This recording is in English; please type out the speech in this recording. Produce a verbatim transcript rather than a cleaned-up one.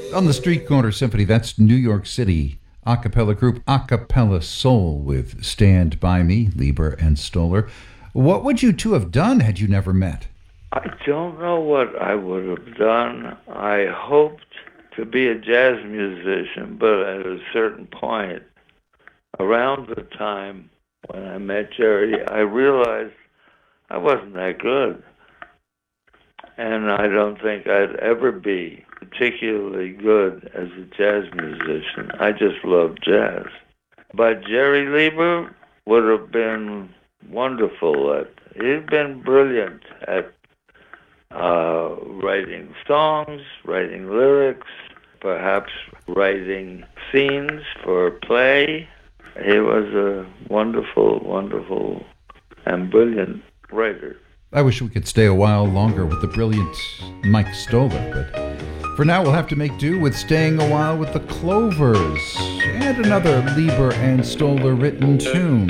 On the Street Corner Symphony, that's New York City a cappella group A Cappella Soul with Stand By Me, Leiber and Stoller. What would you two have done had you never met? I don't know what I would have done. I hoped to be a jazz musician, but at a certain point, around the time when I met Jerry, I realized I wasn't that good. And I don't think I'd ever be particularly good as a jazz musician. I just love jazz. But Jerry Leiber would have been wonderful. At, he'd been brilliant at uh, writing songs, writing lyrics, perhaps writing scenes for a play. He was a wonderful, wonderful and brilliant writer. I wish we could stay a while longer with the brilliant Mike Stoller, but for now we'll have to make do with staying a while with the Clovers and another Leiber and Stoller written tune.